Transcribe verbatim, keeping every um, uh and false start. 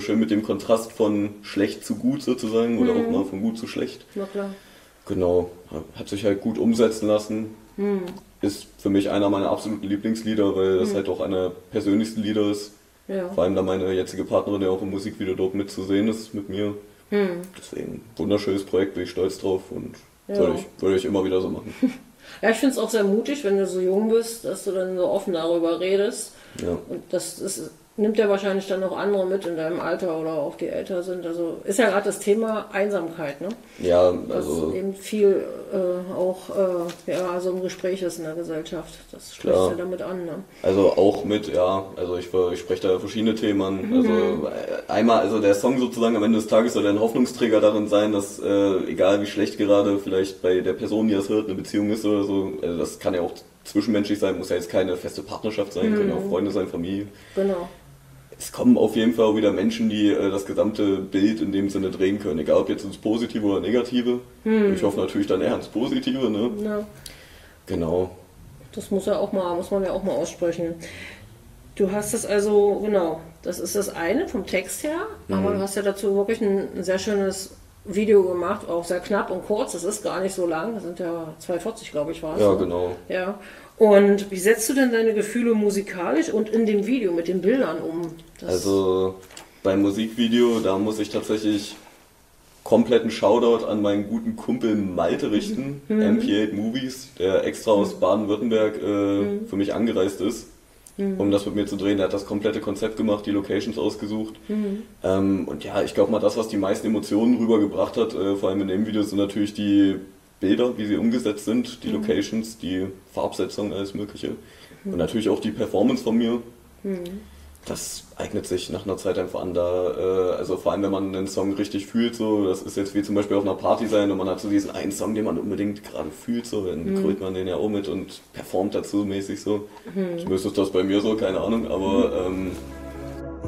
schön mit dem Kontrast von schlecht zu gut sozusagen oder Mhm. auch mal von gut zu schlecht. Na klar. Genau, hat sich halt gut umsetzen lassen. Mhm. Ist für mich einer meiner absoluten Lieblingslieder, weil das Mhm. halt auch einer der persönlichsten Lieder ist. Ja. Vor allem da meine jetzige Partnerin ja auch im Musikvideo dort mitzusehen ist mit mir. Mhm. Deswegen, wunderschönes Projekt, bin ich stolz drauf und Ja. würde ich, würde ich immer wieder so machen. Ja, ich finde es auch sehr mutig, wenn du so jung bist, dass du dann so offen darüber redest. Ja. Und das ist, nimmt ja wahrscheinlich dann noch andere mit in deinem Alter oder auch die älter sind. Also ist ja gerade das Thema Einsamkeit, ne? Ja, Was also eben viel äh, auch äh, ja, also im Gespräch ist in der Gesellschaft. Das spricht Klar. ja damit an, ne? Also auch mit, ja, also ich, ich spreche da verschiedene Themen an. Also äh, einmal, also der Song sozusagen am Ende des Tages soll ein Hoffnungsträger darin sein, dass äh, egal wie schlecht gerade vielleicht bei der Person, die das hört, eine Beziehung ist oder so, also das kann ja auch zwischenmenschlich sein, muss ja jetzt keine feste Partnerschaft sein, können ja auch Freunde sein, Familie. Genau. Es kommen auf jeden Fall auch wieder Menschen, die äh, das gesamte Bild in dem Sinne drehen können, egal ob jetzt ins Positive oder Negative. Ich hoffe natürlich dann eher ins Positive, ne? Ja, Genau. das muss ja auch mal, muss man ja auch mal aussprechen. Du hast es also, genau, das ist das eine vom Text her, aber du hast ja dazu wirklich ein, ein sehr schönes Video gemacht, auch sehr knapp und kurz, das ist gar nicht so lang, das sind ja zwei vierzig, glaube ich, war es. Ja, ne? genau. Ja. Und wie setzt du denn deine Gefühle musikalisch und in dem Video mit den Bildern um? Das, Also beim Musikvideo, da muss ich tatsächlich kompletten Shoutout an meinen guten Kumpel Malte richten, M P acht Movies, der extra aus Baden-Württemberg äh, für mich angereist ist, um das mit mir zu drehen. Der hat das komplette Konzept gemacht, die Locations ausgesucht. Ähm, und ja, ich glaube mal, das, was die meisten Emotionen rübergebracht hat, äh, vor allem in dem Video, sind natürlich die Bilder, wie sie umgesetzt sind, die Locations, die Farbsetzung, alles Mögliche. Und natürlich auch die Performance von mir. Das eignet sich nach einer Zeit einfach an, da, äh, also vor allem wenn man einen Song richtig fühlt, so, das ist jetzt wie zum Beispiel auf einer Party sein und man hat so diesen einen Song, den man unbedingt gerade fühlt, so, dann mhm. krölt man den ja auch mit und performt dazu mäßig so. Mhm. Zumindest ist das bei mir so, keine Ahnung, aber ähm,